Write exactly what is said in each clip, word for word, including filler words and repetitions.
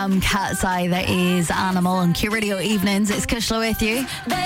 Um, Cat's Eye, that is Animal on Q Radio Evenings. It's Kushla with you.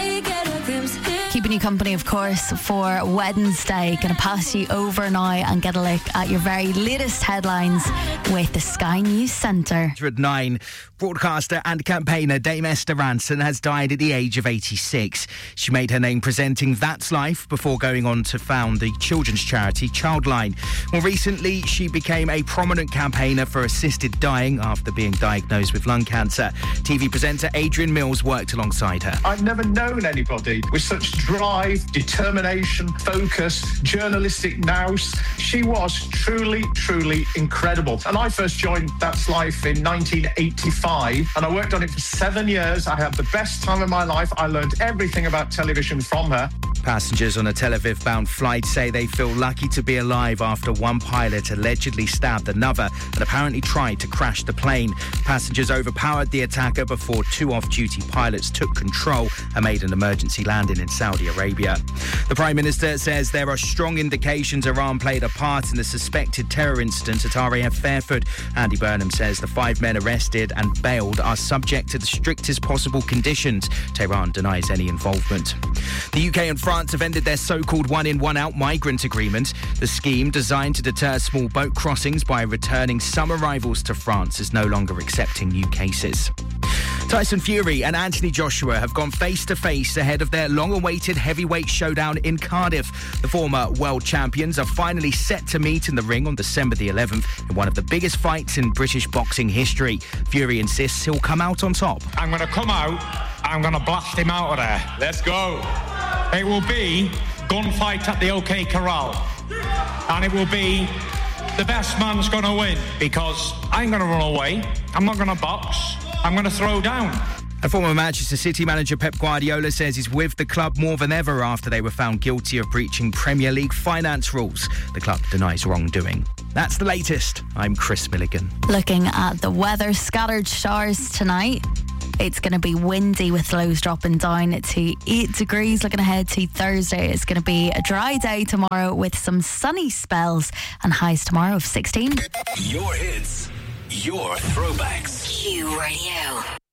Keeping you company, of course, for Wednesday. Going to pass you over now and get a look at your very latest headlines with the Sky News Centre. nine broadcaster and campaigner Dame Esther Ranson has died at the age of eighty-six. She made her name presenting That's Life before going on to found the children's charity Childline. More recently, she became a prominent campaigner for assisted dying after being diagnosed with lung cancer. T V presenter Adrian Mills worked alongside her. I've never known anybody with such drive, determination, focus, journalistic nous. She was truly, truly incredible. And I first joined That's Life in nineteen eighty-five, and I worked on it for seven years. I had the best time of my life. I learned everything about television from her. Passengers on a Tel Aviv-bound flight say they feel lucky to be alive after one pilot allegedly stabbed another and apparently tried to crash the plane. Passengers overpowered the attacker before two off-duty pilots took control and made an emergency landing in Saudi Arabia. The Prime Minister says there are strong indications Iran played a part in the suspected terror incident at R A F Fairford. Andy Burnham says the five men arrested and bailed are subject to the strictest possible conditions. Tehran denies any involvement. The U K and France have ended their so-called one-in, one-out migrant agreement. The scheme, designed to deter small boat crossings by returning some arrivals to France, is no longer accepting new cases. Tyson Fury and Anthony Joshua have gone face-to-face ahead of their long-awaited heavyweight showdown in Cardiff. The former world champions are finally set to meet in the ring on December the eleventh in one of the biggest fights in British boxing history. Fury insists he'll come out on top. I'm going to come out, I'm going to blast him out of there. Let's go. It will be gunfight at the OK Corral. And it will be the best man's going to win, because I'm going to run away, I'm not going to box, I'm going to throw down. And former Manchester City manager Pep Guardiola says he's with the club more than ever after they were found guilty of breaching Premier League finance rules. The club denies wrongdoing. That's the latest. I'm Chris Milligan. Looking at the weather, scattered showers tonight. It's going to be windy with lows dropping down to eight degrees. Looking ahead to Thursday, it's going to be a dry day tomorrow with some sunny spells and highs tomorrow of sixteen. Your hits, your throwbacks. Q Radio.